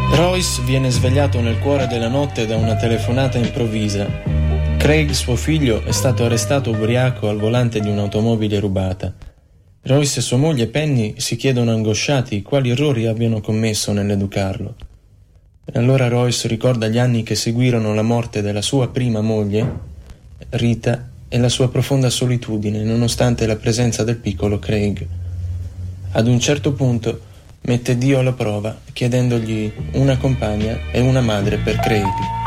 Royce viene svegliato nel cuore della notte da una telefonata improvvisa. Craig, suo figlio, è stato arrestato ubriaco al volante di un'automobile rubata. Royce e sua moglie Penny si chiedono angosciati quali errori abbiano commesso nell'educarlo. E allora Royce ricorda gli anni che seguirono la morte della sua prima moglie, Rita, e la sua profonda solitudine nonostante la presenza del piccolo Craig. Ad un certo punto mette Dio alla prova chiedendogli una compagna e una madre per Craig.